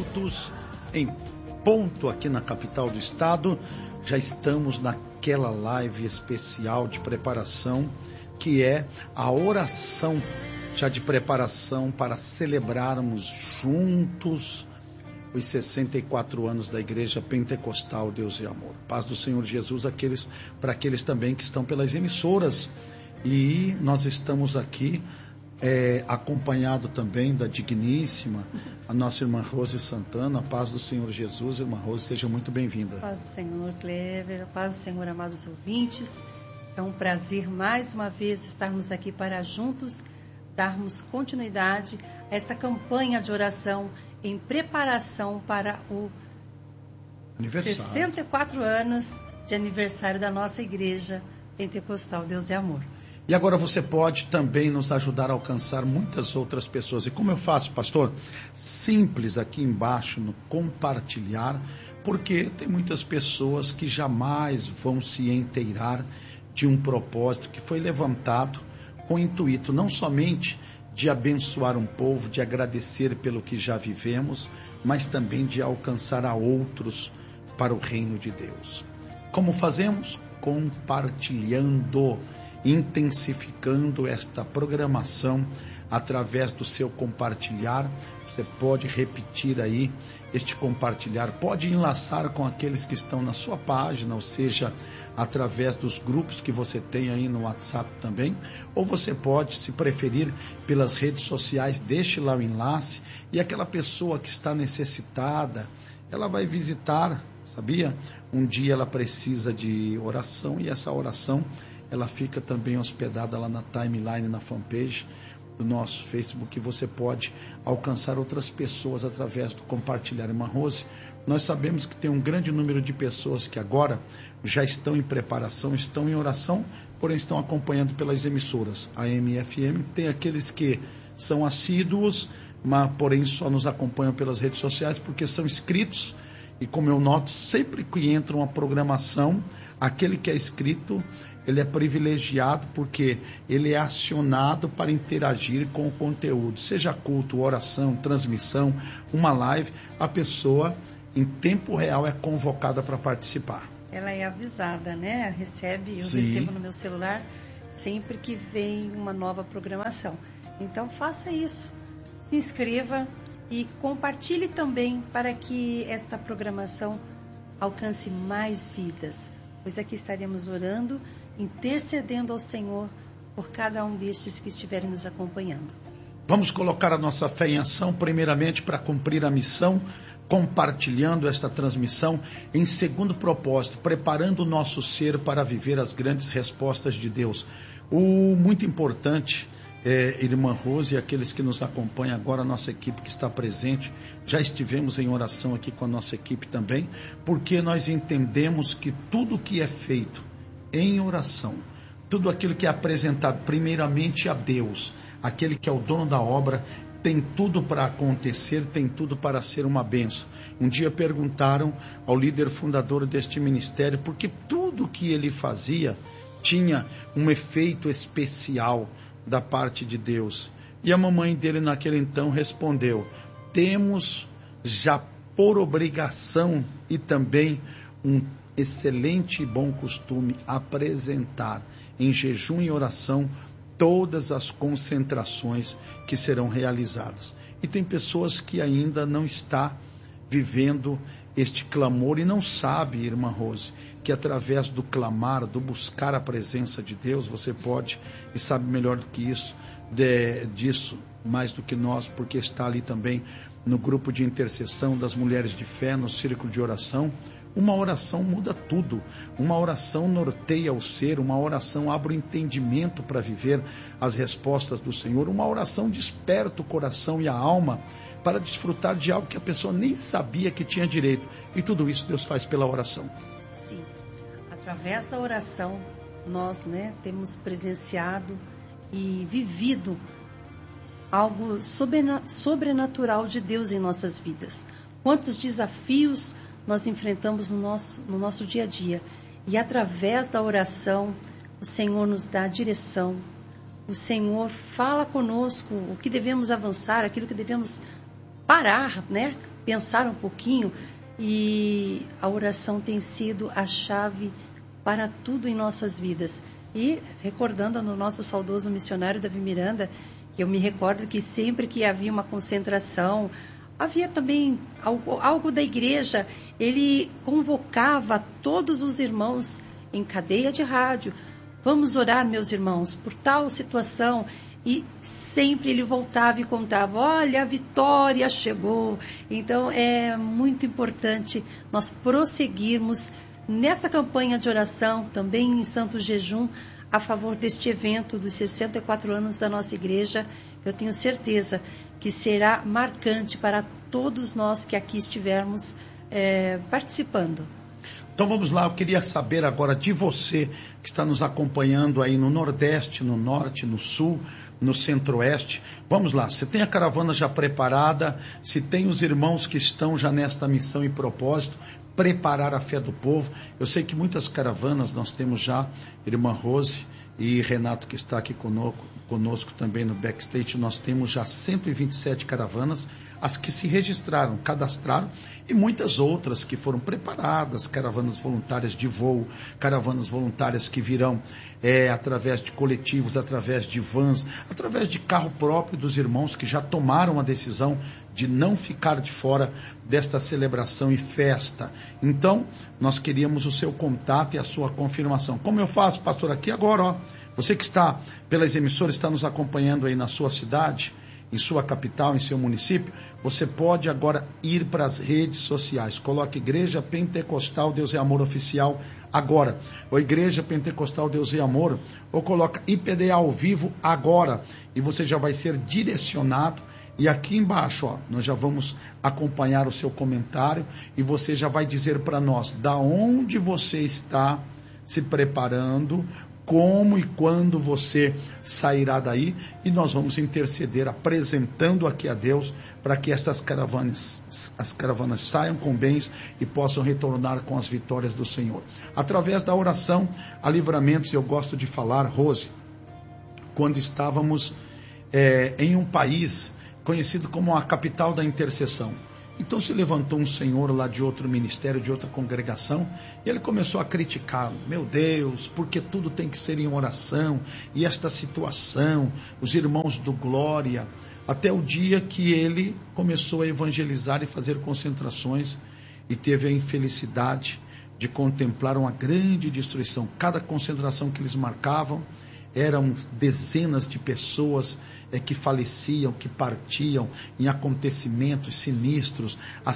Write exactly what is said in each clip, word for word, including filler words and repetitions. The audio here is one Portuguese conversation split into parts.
minutos em ponto aqui na capital do estado. Já estamos naquela live especial de preparação, que é a oração já de preparação para celebrarmos juntos os sessenta e quatro anos da Igreja Pentecostal Deus e Amor. Paz do Senhor Jesus aqueles, para aqueles também que estão pelas emissoras. E nós estamos aqui é, acompanhado também da digníssima, a nossa irmã Rose Santana. Paz do Senhor Jesus, irmã Rose, seja muito bem-vinda. Paz do Senhor, Clever, paz do Senhor, amados ouvintes. É um prazer mais uma vez estarmos aqui para juntos darmos continuidade a esta campanha de oração em preparação para o aniversário. sessenta e quatro anos de aniversário da nossa Igreja Pentecostal Deus e Amor. E agora você pode também nos ajudar a alcançar muitas outras pessoas. E como eu faço, pastor? Simples aqui embaixo no compartilhar, porque tem muitas pessoas que jamais vão se inteirar de um propósito que foi levantado com o intuito não somente de abençoar um povo, de agradecer pelo que já vivemos, mas também de alcançar a outros para o reino de Deus. Como fazemos? Compartilhando, intensificando esta programação através do seu compartilhar. Você pode repetir aí este compartilhar, pode enlaçar com aqueles que estão na sua página, ou seja, através dos grupos que você tem aí no WhatsApp também, ou você pode, se preferir, pelas redes sociais, deixe lá o enlace, e aquela pessoa que está necessitada, ela vai visitar, sabia? Um dia ela precisa de oração, e essa oração, ela fica também hospedada lá na timeline, na fanpage do nosso Facebook, e você pode alcançar outras pessoas através do compartilhar. Irmã Rose, nós sabemos que tem um grande número de pessoas que agora já estão em preparação, estão em oração, porém estão acompanhando pelas emissoras. A M F M tem aqueles que são assíduos, mas porém só nos acompanham pelas redes sociais porque são inscritos. E como eu noto, sempre que entra uma programação, aquele que é inscrito, ele é privilegiado porque ele é acionado para interagir com o conteúdo. Seja culto, oração, transmissão, uma live, a pessoa em tempo real é convocada para participar. Ela é avisada, né? Recebe, eu Sim. recebo no meu celular sempre que vem uma nova programação. Então faça isso, se inscreva e compartilhe também para que esta programação alcance mais vidas. Pois aqui estaremos orando, intercedendo ao Senhor por cada um destes que estiverem nos acompanhando. Vamos colocar a nossa fé em ação, primeiramente para cumprir a missão, compartilhando esta transmissão. Em segundo propósito, preparando o nosso ser para viver as grandes respostas de Deus. O muito importante, é, irmã Rose e aqueles que nos acompanham agora, a nossa equipe que está presente, já estivemos em oração aqui com a nossa equipe também, porque nós entendemos que tudo que é feito em oração, tudo aquilo que é apresentado primeiramente a Deus, aquele que é o dono da obra, tem tudo para acontecer, tem tudo para ser uma bênção. Um dia perguntaram ao líder fundador deste ministério por que tudo que ele fazia tinha um efeito especial da parte de Deus. E a mamãe dele naquele então respondeu: temos já por obrigação e também um excelente e bom costume apresentar em jejum e oração todas as concentrações que serão realizadas. E tem pessoas que ainda não está vivendo este clamor e não sabe, irmã Rose, que através do clamar, do buscar a presença de Deus, você pode, e sabe melhor do que isso, de, disso, mais do que nós, porque está ali também no grupo de intercessão das mulheres de fé, no círculo de oração. Uma oração muda tudo, uma oração norteia o ser, uma oração abre o entendimento para viver as respostas do Senhor, uma oração desperta o coração e a alma para desfrutar de algo que a pessoa nem sabia que tinha direito. E tudo isso Deus faz pela oração. Sim, através da oração nós, né, temos presenciado e vivido algo sobrenatural de Deus em nossas vidas. Quantos desafios nós enfrentamos no nosso, no nosso dia a dia. E através da oração, o Senhor nos dá direção. O Senhor fala conosco o que devemos avançar, aquilo que devemos parar, né? pensar um pouquinho, e a oração tem sido a chave para tudo em nossas vidas. E recordando no nosso saudoso missionário Davi Miranda, eu me recordo que sempre que havia uma concentração, havia também algo, algo da igreja, ele convocava todos os irmãos em cadeia de rádio. Vamos orar, meus irmãos, por tal situação. E sempre ele voltava e contava, olha, a vitória chegou. Então é muito importante nós prosseguirmos nessa campanha de oração, também em Santo Jejum, a favor deste evento dos sessenta e quatro anos da nossa igreja. Eu tenho certeza que será marcante para todos nós que aqui estivermos é, participando. Então vamos lá, eu queria saber agora de você que está nos acompanhando aí no Nordeste, no Norte, no Sul, no Centro-Oeste. Vamos lá, você tem a caravana já preparada, se tem os irmãos que estão já nesta missão e propósito, preparar a fé do povo. Eu sei que muitas caravanas nós temos já, irmã Rose e Renato que está aqui conosco, conosco também no backstage, nós temos já cento e vinte e sete caravanas, as que se registraram, cadastraram, e muitas outras que foram preparadas, caravanas voluntárias de voo, caravanas voluntárias que virão é, através de coletivos, através de vans, através de carro próprio dos irmãos que já tomaram a decisão de não ficar de fora desta celebração e festa. Então, nós queríamos o seu contato e a sua confirmação. Como eu faço, pastor, aqui agora, ó, você que está pelas emissoras, está nos acompanhando aí na sua cidade, em sua capital, em seu município, você pode agora ir para as redes sociais. Coloque Igreja Pentecostal Deus é Amor Oficial agora, ou Igreja Pentecostal Deus é Amor, ou coloca I P D A ao vivo agora, e você já vai ser direcionado. E aqui embaixo, ó, nós já vamos acompanhar o seu comentário, e você já vai dizer para nós da onde você está se preparando, como e quando você sairá daí, e nós vamos interceder, apresentando aqui a Deus, para que estas caravanas, as caravanas saiam com bens e possam retornar com as vitórias do Senhor. Através da oração a livramentos, eu gosto de falar, Rose, quando estávamos é, em um país conhecido como a capital da intercessão. Então se levantou um senhor lá de outro ministério, de outra congregação, e ele começou a criticá-lo. Meu Deus, porque tudo tem que ser em oração, e esta situação, os irmãos do Glória, até o dia que ele começou a evangelizar e fazer concentrações, e teve a infelicidade de contemplar uma grande destruição. Cada concentração que eles marcavam, eram dezenas de pessoas é, que faleciam, que partiam em acontecimentos sinistros,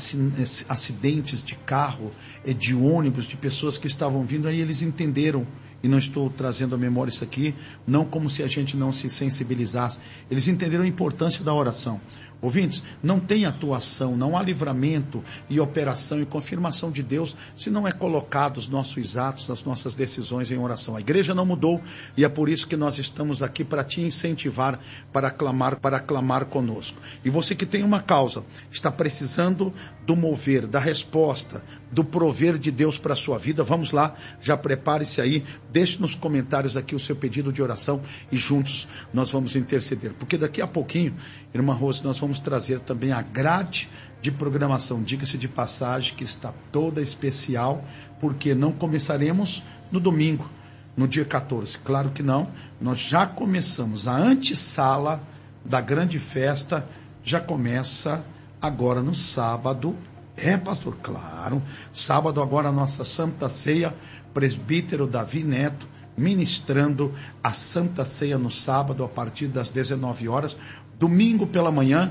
acidentes de carro, é, de ônibus, de pessoas que estavam vindo. Aí eles entenderam, e não estou trazendo à memória isso aqui, não como se a gente não se sensibilizasse, eles entenderam a importância da oração. Ouvintes, não tem atuação, não há livramento e operação e confirmação de Deus se não é colocado os nossos atos, as nossas decisões em oração. A igreja não mudou e é por isso que nós estamos aqui para te incentivar, para clamar, para clamar conosco. E você que tem uma causa, está precisando do mover, da resposta, do prover de Deus para a sua vida, vamos lá, já prepare-se aí, deixe nos comentários aqui o seu pedido de oração e juntos nós vamos interceder. Porque daqui a pouquinho, irmã Rose, nós vamos trazer também a grade de programação, diga-se de passagem, que está toda especial, porque não começaremos no domingo, no dia quatorze, claro que não, nós já começamos, a antessala da grande festa já começa agora no sábado, é pastor, claro, sábado agora a nossa Santa Ceia, presbítero Davi Neto, ministrando a Santa Ceia no sábado a partir das dezenove horas, domingo pela manhã,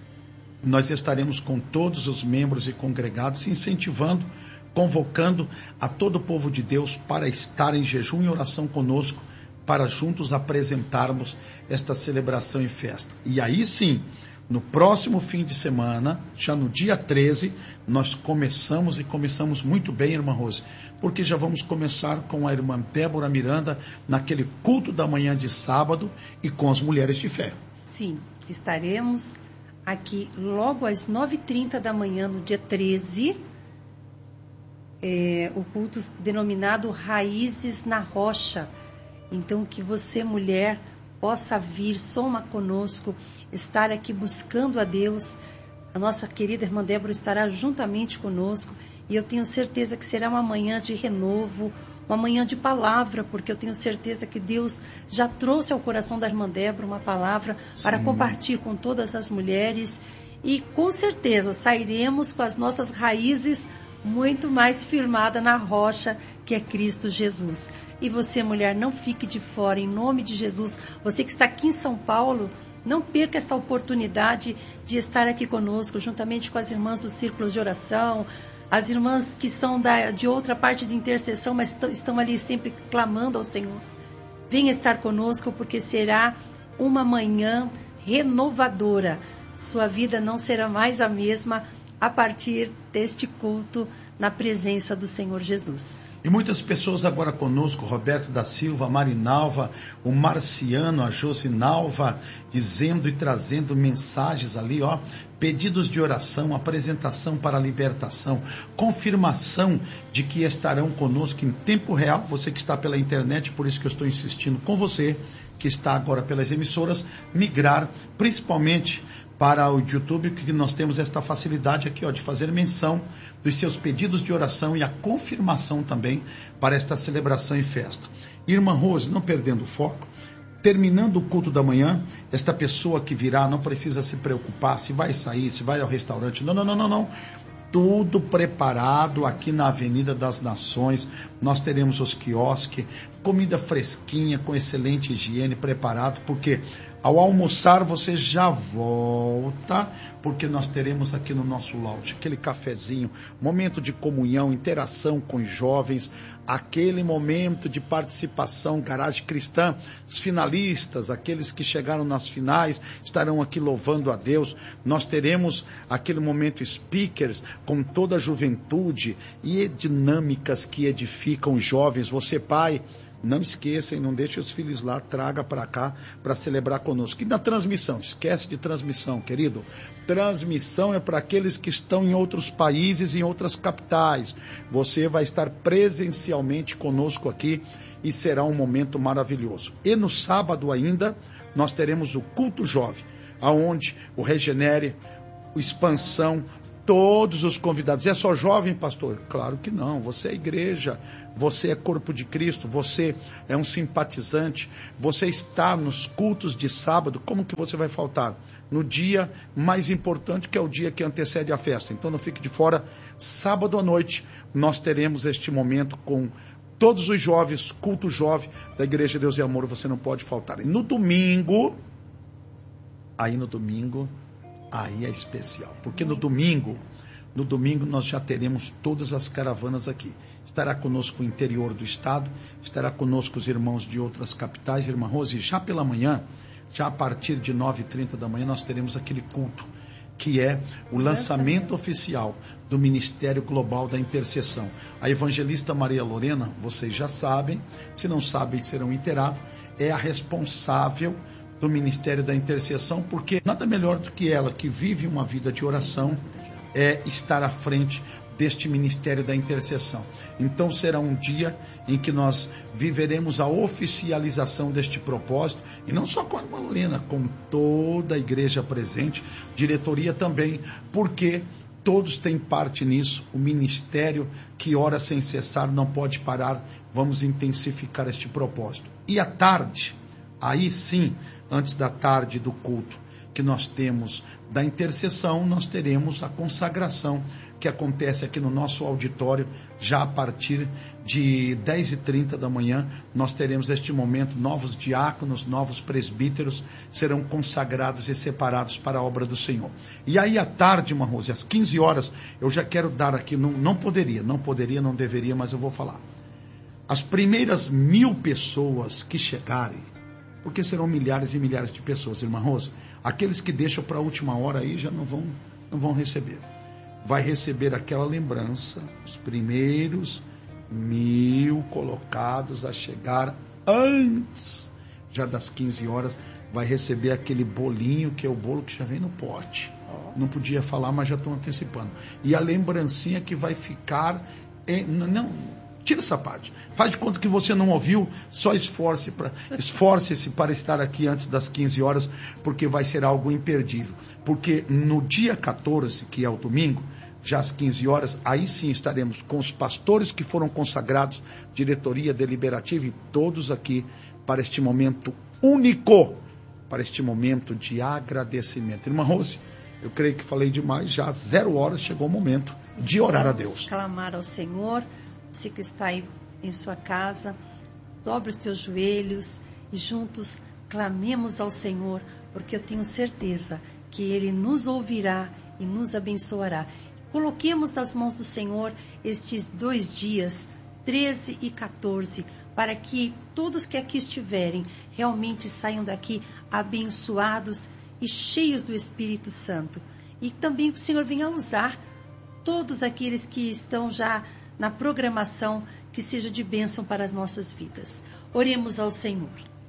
nós estaremos com todos os membros e congregados, incentivando, convocando a todo o povo de Deus para estar em jejum e oração conosco, para juntos apresentarmos esta celebração e festa. E aí sim, no próximo fim de semana, já no dia treze, nós começamos e começamos muito bem, irmã Rose, porque já vamos começar com a irmã Débora Miranda, naquele culto da manhã de sábado e com as mulheres de fé. Sim, estaremos aqui logo às nove e trinta da manhã, no dia treze, é, o culto denominado Raízes na Rocha. Então, que você, mulher, possa vir, soma conosco, estar aqui buscando a Deus, A nossa querida irmã Débora estará juntamente conosco e eu tenho certeza que será uma manhã de renovo, uma manhã de palavra, porque eu tenho certeza que Deus já trouxe ao coração da irmã Débora uma palavra Sim. para compartilhar com todas as mulheres e com certeza sairemos com as nossas raízes muito mais firmadas na rocha que é Cristo Jesus. E você, mulher, não fique de fora, em nome de Jesus. Você que está aqui em São Paulo, não perca esta oportunidade de estar aqui conosco, juntamente com as irmãs dos círculos de oração, as irmãs que são da, de outra parte de intercessão, mas t- estão ali sempre clamando ao Senhor. Venha estar conosco, porque será uma manhã renovadora. Sua vida não será mais a mesma a partir deste culto na presença do Senhor Jesus. E muitas pessoas agora conosco, Roberto da Silva, Marinalva, o Marciano, a Josinalva, dizendo e trazendo mensagens ali, ó, pedidos de oração, apresentação para a libertação, confirmação de que estarão conosco em tempo real, você que está pela internet, por isso que eu estou insistindo com você, que está agora pelas emissoras, migrar, principalmente para o YouTube, que nós temos esta facilidade aqui, ó, de fazer menção dos seus pedidos de oração e a confirmação também para esta celebração e festa. Irmã Rose, não perdendo o foco, terminando o culto da manhã, esta pessoa que virá não precisa se preocupar se vai sair, se vai ao restaurante, não, não, não, não, não. Tudo preparado aqui na Avenida das Nações, nós teremos os quiosques, comida fresquinha, com excelente higiene, preparado, porque ao almoçar você já volta, porque nós teremos aqui no nosso lounge aquele cafezinho, momento de comunhão, interação com os jovens, aquele momento de participação, garagem cristã, os finalistas, aqueles que chegaram nas finais, estarão aqui louvando a Deus. Nós teremos aquele momento speakers com toda a juventude e dinâmicas que edificam os jovens. Você, pai, não esqueça e não deixe os filhos lá, traga para cá para celebrar conosco. E na transmissão, esquece de transmissão, querido. Transmissão é para aqueles que estão em outros países, em outras capitais. Você vai estar presencialmente conosco aqui e será um momento maravilhoso. E no sábado ainda, nós teremos o culto jovem, aonde o Regenere, o Expansão, todos os convidados. É só jovem, pastor? Claro que não. Você é igreja, você é corpo de Cristo, você é um simpatizante, você está nos cultos de sábado. Como que você vai faltar? No dia mais importante, que é o dia que antecede a festa. Então não fique de fora. Sábado à noite nós teremos este momento com todos os jovens, culto jovem da Igreja Deus e Amor. Você não pode faltar. E no domingo, aí no domingo, aí é especial, porque no domingo, no domingo nós já teremos todas as caravanas aqui. Estará conosco o interior do estado, estará conosco os irmãos de outras capitais. Irmã Rose, já pela manhã, já a partir de nove e trinta da manhã, nós teremos aquele culto, que é o lançamento oficial do Ministério Global da Intercessão. A evangelista Maria Lorena, vocês já sabem, se não sabem serão inteirados, é a responsável do Ministério da Intercessão, porque nada melhor do que ela, que vive uma vida de oração, é estar à frente deste Ministério da Intercessão. Então será um dia em que nós viveremos a oficialização deste propósito, e não só com a irmã Lorena, com toda a igreja presente, diretoria também, porque todos têm parte nisso. O ministério que ora sem cessar não pode parar. Vamos intensificar este propósito. E à tarde, aí sim, antes da tarde do culto que nós temos da intercessão, nós teremos a consagração, que acontece aqui no nosso auditório, já a partir de dez e trinta da manhã, nós teremos este momento, novos diáconos, novos presbíteros serão consagrados e separados para a obra do Senhor. E aí à tarde, irmã Rose, às quinze horas, eu já quero dar aqui, não, não poderia, não poderia, não deveria, mas eu vou falar. As primeiras mil pessoas que chegarem, porque serão milhares e milhares de pessoas, irmã Rose, aqueles que deixam para a última hora aí já não vão, não vão receber. Vai receber aquela lembrança, os primeiros mil colocados a chegar antes, já das quinze horas, vai receber aquele bolinho, que é o bolo que já vem no pote. Não podia falar, mas já estou antecipando. E a lembrancinha que vai ficar, em, não, Tira essa parte. Faz de conta que você não ouviu, só esforce para, esforce-se para estar aqui antes das quinze horas, porque vai ser algo imperdível. Porque no dia quatorze, que é o domingo, já às quinze horas, aí sim estaremos com os pastores que foram consagrados, diretoria deliberativa e todos aqui para este momento único, para este momento de agradecimento. Irmã Rose, eu creio que falei demais, já às zero horas chegou o momento de orar a Deus. Clamar ao Senhor. Você que está aí em sua casa, dobre os teus joelhos e juntos clamemos ao Senhor, porque eu tenho certeza que Ele nos ouvirá e nos abençoará. Coloquemos nas mãos do Senhor estes dois dias, treze e quatorze, para que todos que aqui estiverem realmente saiam daqui abençoados e cheios do Espírito Santo. E também que o Senhor venha usar todos aqueles que estão já na programação, que seja de bênção para as nossas vidas. Oremos ao Senhor.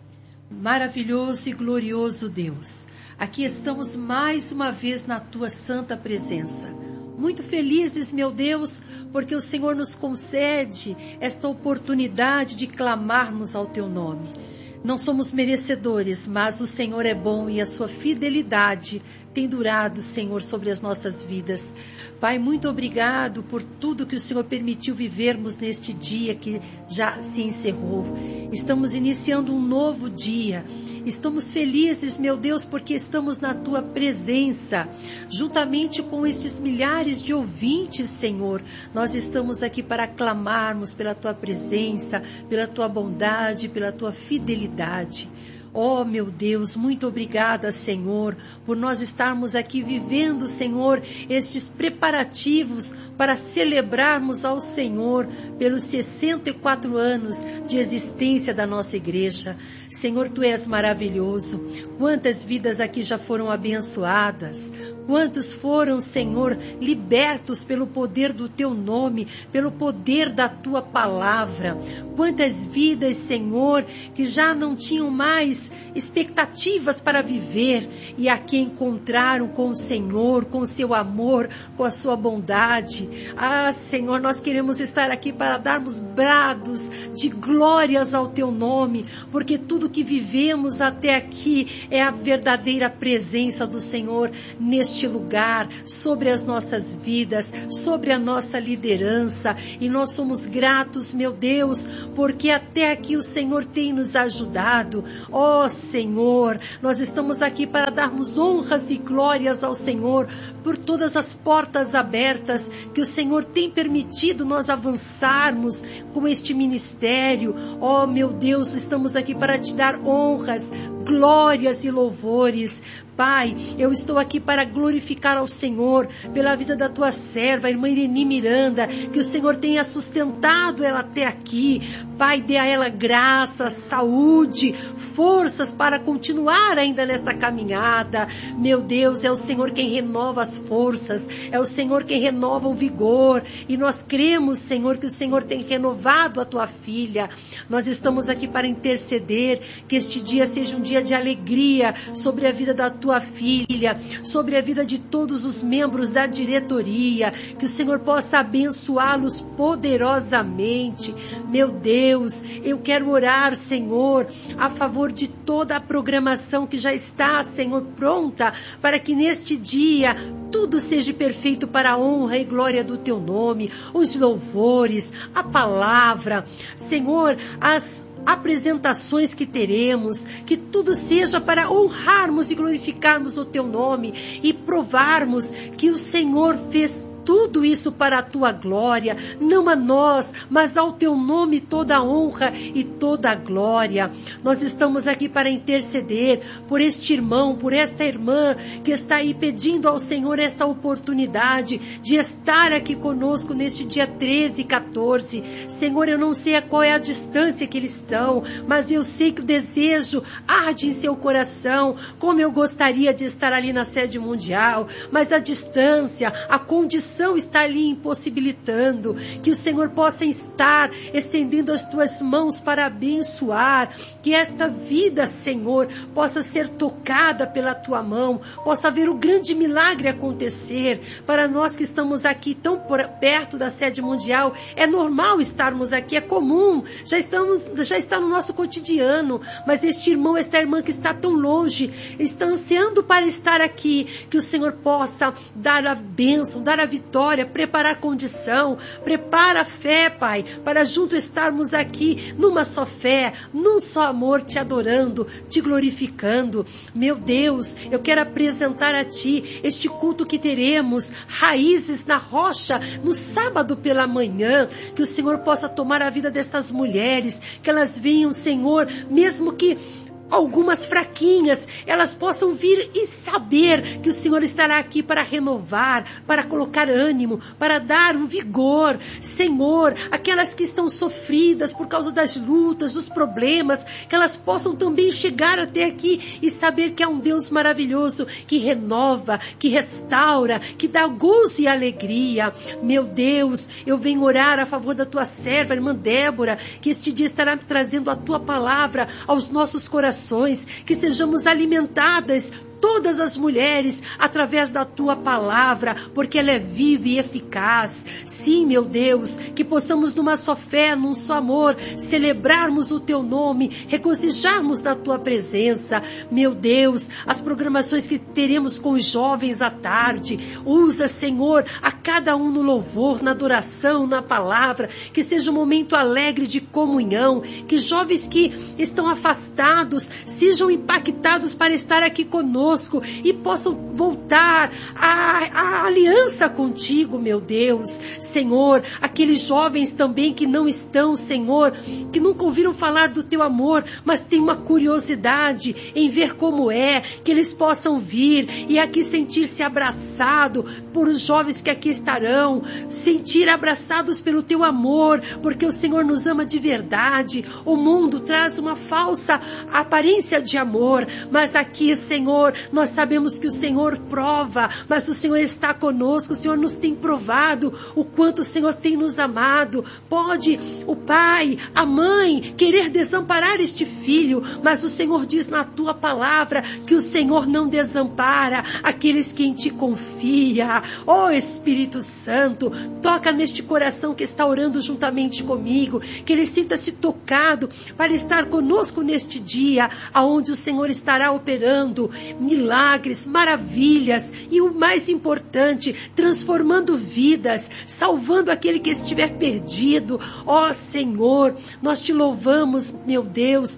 Maravilhoso e glorioso Deus, aqui estamos mais uma vez na Tua santa presença. Muito felizes, meu Deus, porque o Senhor nos concede esta oportunidade de clamarmos ao Teu nome. Não somos merecedores, mas o Senhor é bom e a sua fidelidade tem durado, Senhor, sobre as nossas vidas. Pai, muito obrigado por tudo que o Senhor permitiu vivermos neste dia que já se encerrou. Estamos iniciando um novo dia. Estamos felizes, meu Deus, porque estamos na Tua presença. Juntamente com esses milhares de ouvintes, Senhor, nós estamos aqui para clamarmos pela Tua presença, pela Tua bondade, pela Tua fidelidade. Oh, meu Deus, muito obrigada, Senhor, por nós estarmos aqui vivendo, Senhor, estes preparativos para celebrarmos ao Senhor pelos sessenta e quatro anos de existência da nossa igreja. Senhor, Tu és maravilhoso. Quantas vidas aqui já foram abençoadas. Quantos foram, Senhor, libertos pelo poder do Teu nome, pelo poder da Tua palavra. Quantas vidas, Senhor, que já não tinham mais expectativas para viver e aqui encontraram com o Senhor, com o Seu amor, com a Sua bondade. Ah, Senhor, nós queremos estar aqui para darmos brados de glórias ao Teu nome, porque tudo que vivemos até aqui é a verdadeira presença do Senhor neste lugar, sobre as nossas vidas, sobre a nossa liderança, e nós somos gratos, meu Deus, porque até aqui o Senhor tem nos ajudado. Ó Senhor, nós estamos aqui para darmos honras e glórias ao Senhor por todas as portas abertas que o Senhor tem permitido nós avançarmos com este ministério. Ó meu Deus, estamos aqui para Te dar honras, glórias e louvores. Pai, eu estou aqui para glorificar ao Senhor pela vida da Tua serva, a irmã Ireni Miranda, que o Senhor tenha sustentado ela até aqui. Pai, dê a ela graça, saúde, forças para continuar ainda nesta caminhada. Meu Deus, é o Senhor quem renova as forças, é o Senhor quem renova o vigor, e nós cremos, Senhor, que o Senhor tem renovado a Tua filha. Nós estamos aqui para interceder, que este dia seja um dia de alegria sobre a vida da Tua filha, sobre a vida de todos os membros da diretoria, que o Senhor possa abençoá-los poderosamente. Meu Deus, eu quero orar, Senhor, a favor de toda a programação que já está, Senhor, pronta, para que neste dia tudo seja perfeito para a honra e glória do Teu nome, os louvores, a palavra, Senhor, as apresentações que teremos, que tudo seja para honrarmos e glorificarmos o Teu nome e provarmos que o Senhor fez tudo isso para a Tua glória, não a nós, mas ao Teu nome toda a honra e toda a glória. Nós estamos aqui para interceder por este irmão, por esta irmã que está aí pedindo ao Senhor esta oportunidade de estar aqui conosco neste dia treze e quatorze. Senhor, eu não sei qual é a distância que eles estão, mas eu sei que o desejo arde em seu coração, como eu gostaria de estar ali na sede mundial, mas a distância, a condição situação está ali impossibilitando, que o Senhor possa estar estendendo as tuas mãos para abençoar, que esta vida, Senhor, possa ser tocada pela tua mão, possa haver um grande milagre acontecer. Para nós que estamos aqui tão por, perto da sede mundial, é normal estarmos aqui, é comum, já, estamos, já está no nosso cotidiano, mas este irmão, esta irmã que está tão longe, está ansiando para estar aqui, que o Senhor possa dar a bênção, dar a vitória, preparar condição, prepara a fé, Pai, para junto estarmos aqui numa só fé, num só amor, te adorando, te glorificando. Meu Deus, eu quero apresentar a Ti este culto que teremos, Raízes na Rocha, no sábado pela manhã, que o Senhor possa tomar a vida destas mulheres, que elas venham, Senhor, mesmo que algumas fraquinhas, elas possam vir e saber que o Senhor estará aqui para renovar, para colocar ânimo, para dar um vigor. Senhor, aquelas que estão sofridas por causa das lutas, dos problemas, que elas possam também chegar até aqui e saber que há um Deus maravilhoso que renova, que restaura, que dá gozo e alegria. Meu Deus, eu venho orar a favor da tua serva, irmã Débora, que este dia estará trazendo a tua palavra aos nossos corações, que sejamos alimentadas, todas as mulheres, através da tua palavra, porque ela é viva e eficaz. Sim, meu Deus, que possamos numa só fé, num só amor, celebrarmos o teu nome, regozijarmos na tua presença. Meu Deus, as programações que teremos com os jovens à tarde, usa, Senhor, a cada um no louvor, na adoração, na palavra, que seja um momento alegre de comunhão, que jovens que estão afastados sejam impactados para estar aqui conosco, e possam voltar à, à aliança contigo, meu Deus. Senhor, aqueles jovens também que não estão, Senhor, que nunca ouviram falar do teu amor, mas têm uma curiosidade em ver como é, que eles possam vir e aqui sentir-se abraçado por os jovens que aqui estarão, sentir abraçados pelo teu amor, porque o Senhor nos ama de verdade. O mundo traz uma falsa aparência de amor, mas aqui, Senhor, nós sabemos que o Senhor prova, mas o Senhor está conosco, o Senhor nos tem provado o quanto o Senhor tem nos amado. Pode o pai, a mãe querer desamparar este filho, mas o Senhor diz na tua palavra que o Senhor não desampara aqueles que em ti confia. Ó Espírito Santo, toca neste coração que está orando juntamente comigo, que ele sinta-se tocado para estar conosco neste dia, aonde o Senhor estará operando milagres, maravilhas e o mais importante, transformando vidas, salvando aquele que estiver perdido. Ó Senhor, nós te louvamos, meu Deus,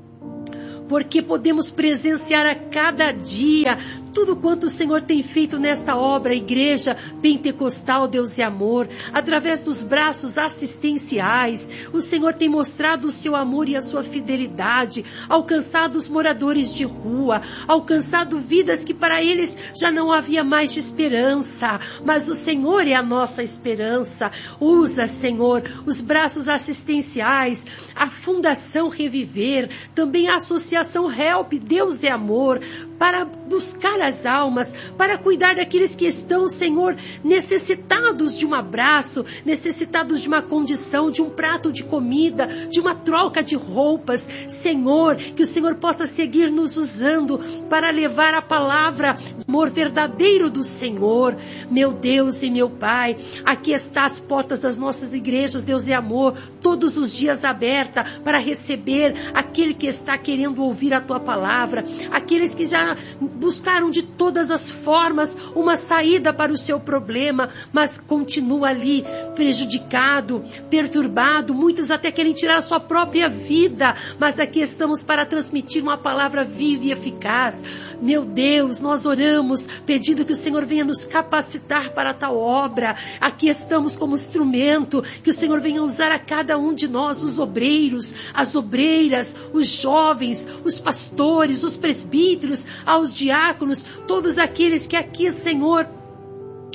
porque podemos presenciar a cada dia tudo quanto o Senhor tem feito nesta obra, Igreja Pentecostal Deus e Amor, através dos braços assistenciais. O Senhor tem mostrado o seu amor e a sua fidelidade, alcançado os moradores de rua, alcançado vidas que para eles já não havia mais de esperança, mas o Senhor é a nossa esperança. Usa, Senhor, os braços assistenciais, a Fundação Reviver, também a Associação Help Deus é Amor, para buscar as almas, para cuidar daqueles que estão, Senhor, necessitados de um abraço, necessitados de uma condição, de um prato de comida, de uma troca de roupas. Senhor, que o Senhor possa seguir nos usando para levar a palavra de amor verdadeiro do Senhor. Meu Deus e meu Pai, aqui está as portas das nossas igrejas, Deus e Amor, todos os dias aberta para receber aquele que está querendo ouvir a tua palavra, aqueles que já buscaram de todas as formas uma saída para o seu problema, mas continua ali prejudicado, perturbado. Muitos até querem tirar a sua própria vida, mas aqui estamos para transmitir uma palavra viva e eficaz. Meu Deus, nós oramos pedindo que o Senhor venha nos capacitar para tal obra. Aqui estamos como instrumento, que o Senhor venha usar a cada um de nós, os obreiros, as obreiras, os jovens, os pastores, os presbíteros, aos diáconos, todos aqueles que aqui, Senhor,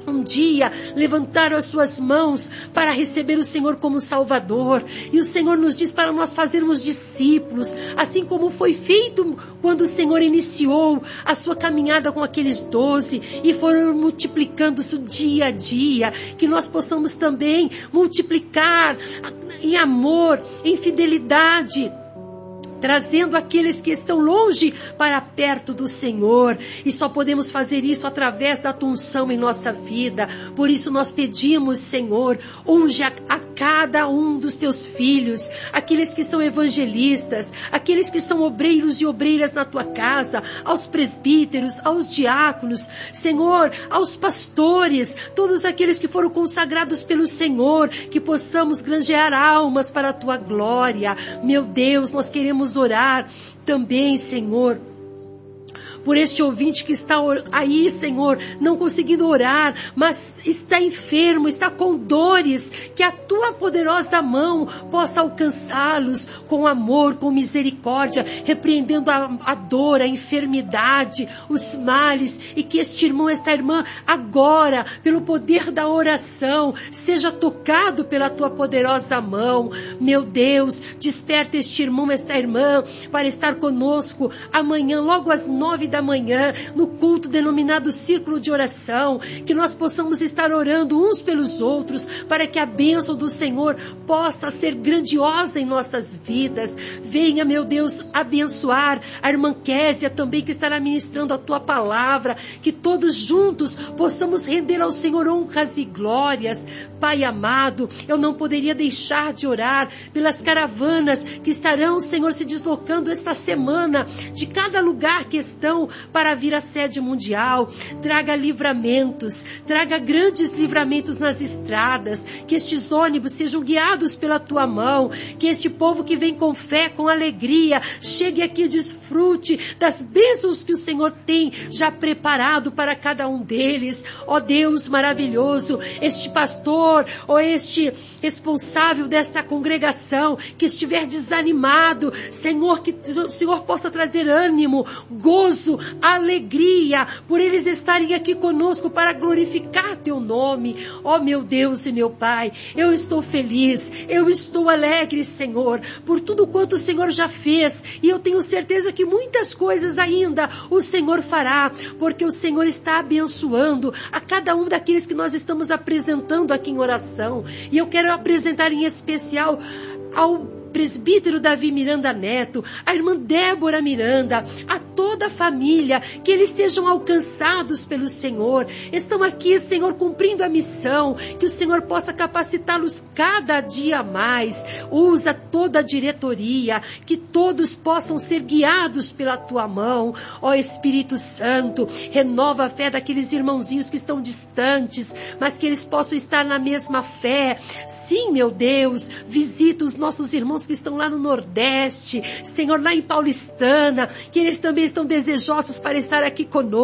um dia levantaram as suas mãos para receber o Senhor como Salvador. E o Senhor nos diz para nós fazermos discípulos, assim como foi feito quando o Senhor iniciou a sua caminhada com aqueles doze e foram multiplicando-se dia a dia, que nós possamos também multiplicar em amor, em fidelidade, trazendo aqueles que estão longe para perto do Senhor. E só podemos fazer isso através da tua unção em nossa vida. Por isso nós pedimos, Senhor, unge a, a cada um dos teus filhos, aqueles que são evangelistas, aqueles que são obreiros e obreiras na tua casa, aos presbíteros, aos diáconos, Senhor, aos pastores, todos aqueles que foram consagrados pelo Senhor, que possamos granjear almas para a tua glória. Meu Deus, nós queremos orar também, Senhor, por este ouvinte que está aí, Senhor, não conseguindo orar, mas está enfermo, está com dores, que a tua poderosa mão possa alcançá-los com amor, com misericórdia, repreendendo a, a dor, a enfermidade, os males, e que este irmão, esta irmã, agora, pelo poder da oração, seja tocado pela tua poderosa mão. Meu Deus, desperta este irmão, esta irmã, para estar conosco amanhã, logo às nove da manhã, no culto denominado Círculo de Oração, que nós possamos estar orando uns pelos outros, para que a bênção do Senhor possa ser grandiosa em nossas vidas. Venha, meu Deus, abençoar a irmã Késia também, que estará ministrando a tua palavra, que todos juntos possamos render ao Senhor honras e glórias. Pai amado, eu não poderia deixar de orar pelas caravanas que estarão, Senhor, se deslocando esta semana de cada lugar que estão para vir à sede mundial. Traga livramentos, traga grandes livramentos nas estradas, que estes ônibus sejam guiados pela tua mão, que este povo que vem com fé, com alegria, chegue aqui e desfrute das bênçãos que o Senhor tem já preparado para cada um deles. Ó Deus maravilhoso, este pastor ou este responsável desta congregação que estiver desanimado, Senhor, que o Senhor possa trazer ânimo, gozo, alegria, por eles estarem aqui conosco para glorificar teu nome. Ó meu Deus e meu Pai, eu estou feliz, eu estou alegre, Senhor, por tudo quanto o Senhor já fez, e eu tenho certeza que muitas coisas ainda o Senhor fará, porque o Senhor está abençoando a cada um daqueles que nós estamos apresentando aqui em oração. E eu quero apresentar em especial ao presbítero Davi Miranda Neto, a irmã Débora Miranda, a toda a família, que eles sejam alcançados pelo Senhor. Estão aqui, Senhor, cumprindo a missão, que o Senhor possa capacitá-los cada dia mais. Usa toda a diretoria, que todos possam ser guiados pela tua mão. Ó Espírito Santo, renova a fé daqueles irmãozinhos que estão distantes, mas que eles possam estar na mesma fé. Sim, meu Deus, visita os nossos irmãos que estão lá no Nordeste, Senhor, lá em Paulistana, que eles também estão desejosos para estar aqui conosco.